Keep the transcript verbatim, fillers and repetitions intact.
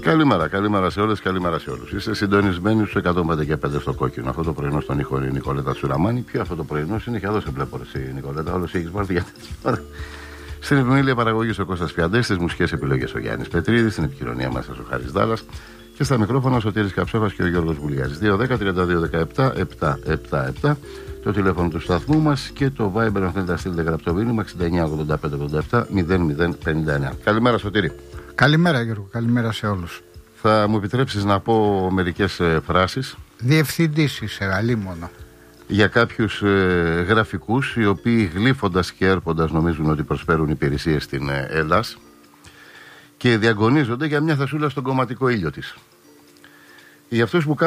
Καλημέρα, καλημέρα σε όλες, καλημέρα σε όλους. Είστε συντονισμένοι στους εκατόν πέντε και πέντε στο κόκκινο. Αυτό το πρωινό στον ήχο είναι η Νικολέτα Τσουραμάνη. Ποιο αυτό το πρωινό είναι, και εδώ σε βλέπω εσύ, Νικολέτα. Όλος έχεις βάλει για τέτοια. Στην επιμέλεια παραγωγής ο Κώστας Πιαντές, στις μουσικές επιλογές ο Γιάννης Πετρίδης, στην επικοινωνία μας ο Χάρης Δάλλας και στα μικρόφωνα ο Σωτήρης Καψόφας και ο Γιώργος Βουλιάζης. δύο δέκα τριάντα δύο δεκαεπτά επτακόσια επτά το τηλέφωνο του σταθμού μας και το Viber αν θέλετε να στείλετε γραπτό μήνυμα εξήντα εννιά ογδόντα πέντε ογδόντα επτά μηδέν μηδέν πενήντα εννιά. Καλημέρα Σωτήρη. Καλημέρα Γιώργο, καλημέρα σε όλους. Θα μου επιτρέψεις να πω μερικές ε, φράσεις. Διευθυντής είσαι, αλίμονο. Για κάποιους ε, γραφικούς οι οποίοι γλύφοντας και έρχοντας νομίζουν ότι προσφέρουν υπηρεσίες στην ε, Ελλάς και διαγωνίζονται για μια θασούλα στον κομματικό ήλιο της. Για αυτούς που